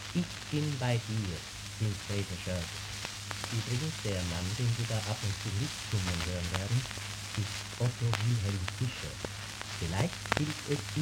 Ich bin bei dir, singt Rita Shirt. Übrigens, der Mann, den Sie da ab und zu mitsummen hören werden, ist Otto Wilhelm Fischer. Vielleicht gilt es